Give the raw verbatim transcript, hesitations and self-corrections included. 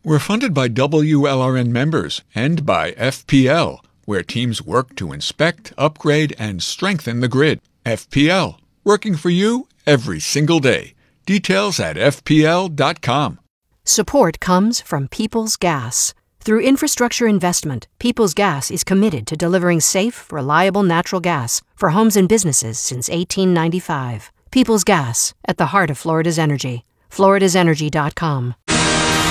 We're funded by W L R N members and by F P L, where teams work to inspect, upgrade, and strengthen the grid. F P L, working for you every single day. Details at F P L dot com. Support comes from Peoples Gas. Through infrastructure investment, Peoples Gas is committed to delivering safe, reliable natural gas for homes and businesses since eighteen ninety-five. Peoples Gas, at the heart of Florida's energy. Floridas Energy dot com.